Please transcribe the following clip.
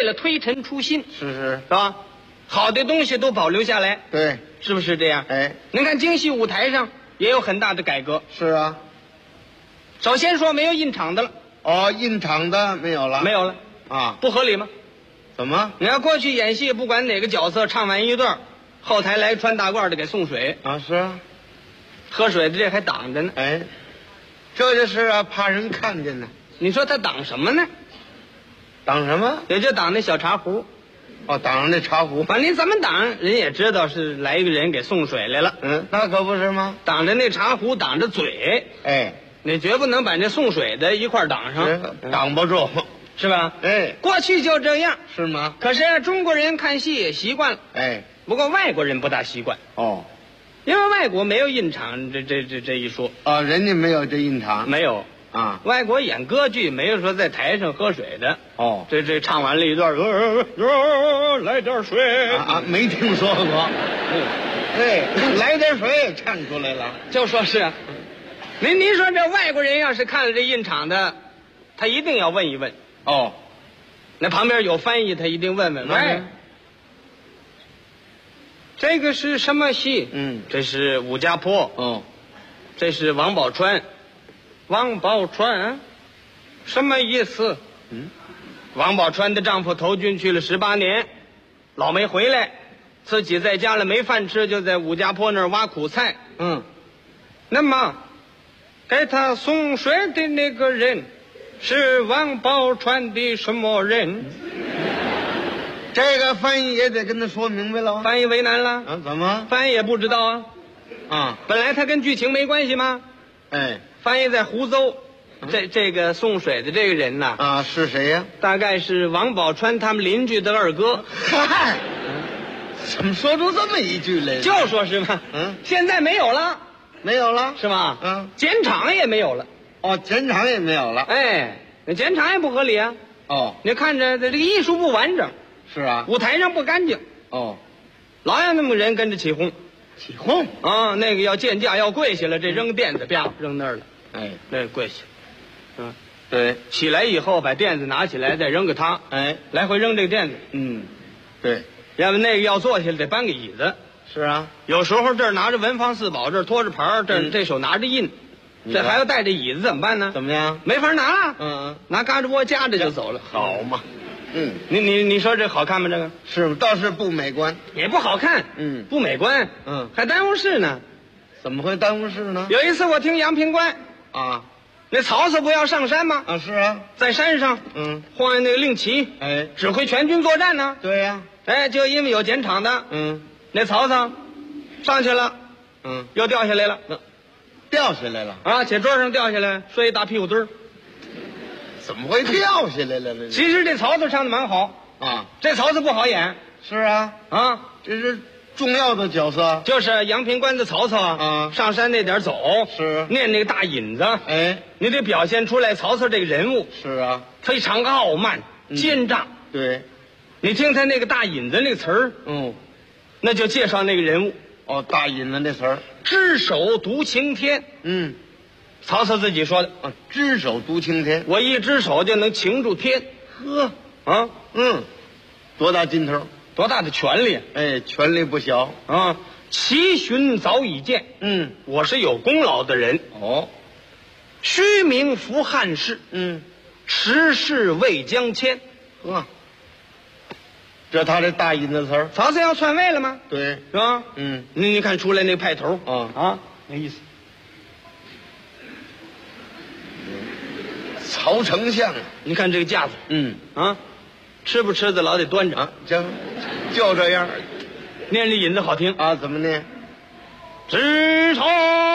了推陈出新， 是吧？好的东西都保留下来， 对， 是不是这样？ 哎， 您看京戏舞台上也有很大的改革。 是啊。 首先说没有印场的了， 哦，印场的没有了， 没有了啊？ 不合理吗？ 怎么？ 你要过去演戏，不管哪个角色唱完一段，后台来穿大褂的给送水啊？是啊， 喝水的这还挡着呢。 哎，这就是啊，怕人看见呢。 你说他挡什么呢？ 挡什么？ 也就挡那小茶壶。 哦，挡着那茶壶。 反正你怎么挡，人也知道是来一个人给送水来了。 嗯，那可不是吗？ 挡着那茶壶，挡着嘴， 哎， 你绝不能把那送水的一块挡上， 挡不住， 是吧？ 哎， 过去就这样， 是吗？ 可是中国人看戏也习惯了， 哎， 不过外国人不大习惯， 哦， 因为外国没有印场这一说， 啊，人家没有这印场没有。 啊， 外国演歌剧没有说在台上喝水的。 哦， 这唱完了一段，来点水啊，没听说过。哎，来点水唱出来了， 就说是啊。您说这外国人要是看了这印场的，他一定要问一问。 哦， 那旁边有翻译，他一定问问。喂，这个是什么戏？ 嗯， 这是武家坡。 哦， 这是王宝钏。王宝钏，什么意思？ 嗯， 王宝钏的丈夫投军去了18年，老没回来，自己在家里没饭吃，就在武家坡那儿挖苦菜。 嗯， 那么给他送水的那个人是王宝钏的什么人？ 这个翻译也得跟他说明白了。 翻译为难了啊？怎么？ 翻译也不知道啊。 啊， 本来他跟剧情没关系吗？ 哎， 翻译在胡诌。这个送水的这个人呐， 啊，是谁呀？ 大概是王宝钏他们邻居的二哥。 嗨，怎么说出这么一句来？ 就说是嘛，现在没有了， 没有了， 是吧？ 剪场也没有了。 哦，剪场也没有了。 哎，那剪场也不合理啊。 哦， 你看着这个艺术不完整， 是啊， 舞台上不干净。 哦， 老有那么人跟着起哄， 起哄啊，那个要见驾要跪下了，这扔垫子，啪扔那儿了。 哎， 那跪下。 对， 起来以后把垫子拿起来，再扔给他。 哎， 来回扔这个垫子。 对， 要不那个要坐下来得搬个椅子。 是啊， 有时候这儿拿着文房四宝，这儿拖着牌，这手拿着印，这还要带着椅子，怎么办呢？ 怎么样？ 没法拿了。拿嘎吱窝夹着就走了。 好嘛。 你说这好看吗？这个是吗？倒是不美观， 也不好看。不美观。还耽误事呢。 怎么会耽误事呢？ 有一次我听杨平关啊。 那曹操不要上山吗？ 啊，是啊， 在山上，晃下那个令旗， 哎， 指挥全军作战呢。 对呀， 哎，就因为有剪场的，那曹操上去了，又掉下来了， 掉下来了啊，铁桌上掉下来，摔一大屁股墩儿。 怎么会掉下来了呢？ 其实这曹操唱的蛮好啊， 这曹操不好演。 是啊，这是重要的角色， 就是阳平关的曹操啊， 上山那点走是念那个大引子， 哎， 你得表现出来曹操这个人物是啊， 非常傲慢奸诈。 对， 你听他那个大引子那个词儿，那就介绍那个人物。 哦，大引子那词儿， 只手独擎天。曹操自己说的啊，只手独擎天， 我一只手就能擎住天。 呵， 啊， 多大劲头？ 多大的权力！ 哎，权力不小啊！其勋早已见，我是有功劳的人。 哦， 虚名服汉室，时势未将迁。 这他这大引子词儿， 曹操要篡位了吗？ 对， 是吧？你看出来那派头那意思。 曹丞相， 你看这个架子，吃不吃的老得端着啊，就这样， 念这引子好听啊，怎么念？ 只手